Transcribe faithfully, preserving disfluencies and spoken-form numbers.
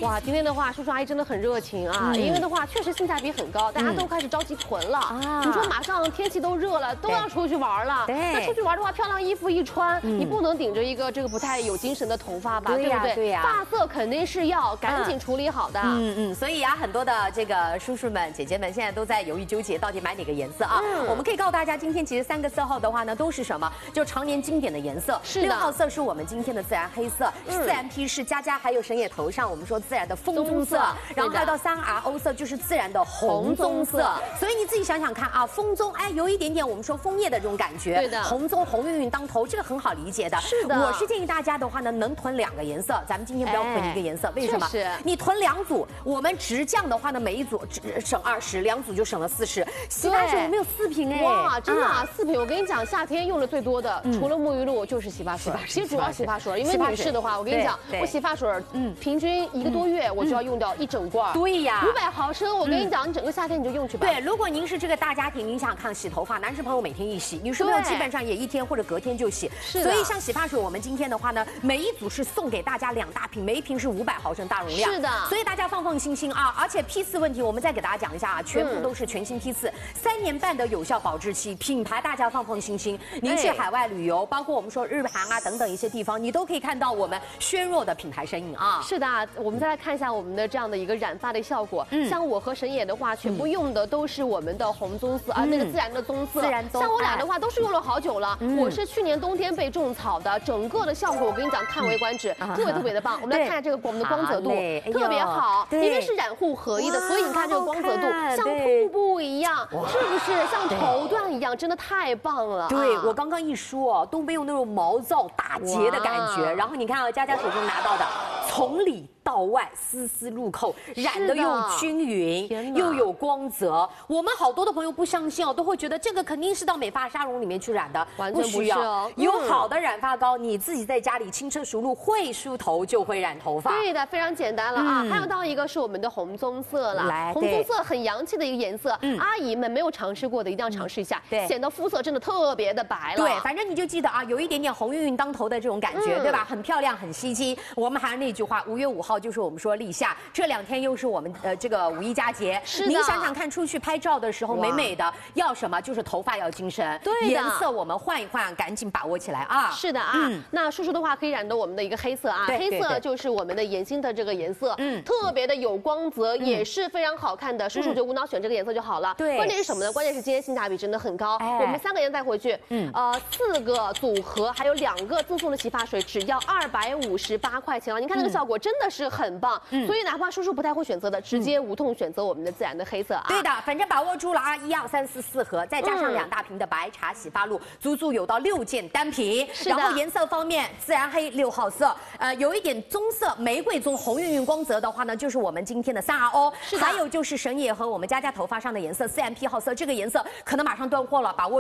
哇，今天的话，叔叔阿姨真的很热情啊，嗯、因为的话确实性价比很高，大家都开始着急囤了。啊、你说马上天气都热了，都要出去玩了。对，那出去玩的话，漂亮衣服一穿，嗯、你不能顶着一个这个不太有精神的头发吧？对呀，对不对？对呀，发色肯定是要赶紧处理好的。 嗯嗯，所以啊，很多的这个叔叔们、姐姐们现在都在犹豫纠结，到底买哪个颜色啊？嗯、我们可以告诉大家，今天其实三个色号的话呢，都是什么？就常年经典的颜色。是的。六号色是我们今天的自然黑色，自然 P 是佳佳还有神野头上我们说自然的枫棕色，然后还有到三 R O 色就是自然的红棕色。所以你自己想想看啊，枫棕哎有一点点我们说枫叶的这种感觉，对的。红棕红晕晕当头，这个很好理解的。是的。我是建议大家的话呢，能囤两个颜色，咱们今天不要囤一个颜色，为什么？你囤两组，我们直降的话呢，每一组省二十，两组就省了四十。洗发水我们有四瓶哎， 哇，真的啊，四瓶。我跟你讲，夏天用的最多的，除了沐浴露就是洗发水。其实主要洗发水，因为女士的话，我跟你讲，我洗发水，嗯，平均一个多月我就要用掉一整罐。对呀，五百毫升，我跟你讲，你整个夏天你就用去吧。 对，如果您是这个大家庭，您想想看，洗头发，男士朋友每天一洗，女士朋友基本上也一天或者隔天就洗。是的。所以像洗发水，我们今天的话呢，每一组是送给大家两大瓶，每一瓶是五百毫升大容量。是的。所以大家放放心心啊，而且批次问题，我们再给大家讲一下啊，全部都是全新批次，三年半的有效保质期，品牌大家放放心心。您去海外旅游，包括我们说日韩啊等等一些地方，你都可以看到我们轩若的品牌身影啊。 是的，我们再来看一下我们的这样的一个染发的效果。嗯，像我和神野的话，全部用的都是我们的红棕色，啊、嗯，那个自然的棕色。自然棕。像我俩的话，都是用了好久了。嗯、我是去年冬天被种草的，整个的效果我跟你讲，叹为观止，特别特别的棒。我们来看一下这个我们的光泽度，特别好，因为是染护合一的，所以你看这个光泽度像瀑布一样，是不是像头段一样？真的太棒了。 对，我刚刚一说，都没有那种毛躁打结的感觉。然后你看啊，佳佳手中拿到的，从里到外丝丝入扣，染的又均匀，又有光泽。我们好多的朋友不相信哦，都会觉得这个肯定是到美发沙龙里面去染的， 完全不需要。 有好的染发膏，你自己在家里轻车熟路，会梳头就会染头发。 对的，非常简单了啊。还有到一个是我们的红棕色了，来，红棕色很洋气的一个颜色，阿姨们没有尝试过的一定要尝试一下，显得肤色真的特别的白了。 对，反正你就记得啊，有一点点红晕晕当头的这种感觉，对吧？很漂亮，很吸睛。我们还是那句话，五月五号就是我们说立夏，这两天又是我们呃这个五一佳节。是的。您想想看，出去拍照的时候美美的，要什么？就是头发要精神。对的。颜色我们换一换，赶紧把握起来啊！ 是的啊。嗯。那叔叔的话可以染的我们的一个黑色啊，黑色就是我们的岩心的这个颜色，嗯，特别的有光泽，也是非常好看的。叔叔就无脑选这个颜色就好了。对。关键是什么呢？关键是今天性价比真的很高。我们三个人带回去，嗯，呃，四个组合还有两个赠送的洗发水，只要二百五十八块钱啊！您看那个效果真的是很棒。嗯。所以哪怕叔叔不太会选择的，直接无痛选择我们的自然的黑色啊。 对的，反正把握住了啊！一二三四四盒，再加上两大瓶的白茶洗发露，足足有到六件单品。是的。然后颜色方面，自然黑六号色，呃，有一点棕色、玫瑰棕、红晕晕光泽的话呢，就是我们今天的三 R O。是的。还有就是神野和我们佳佳头发上的颜色四 M P 号色，这个颜色可能马上断货了，把握。